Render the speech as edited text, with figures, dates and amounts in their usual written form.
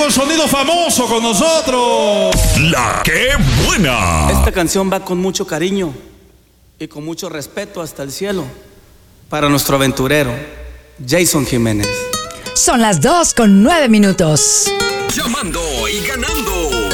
el sonido famoso con nosotros. La que buena. Esta canción va con mucho cariño y con mucho respeto hasta el cielo para nuestro aventurero, Jason Jiménez. Son las 2:09. Llamando y ganando.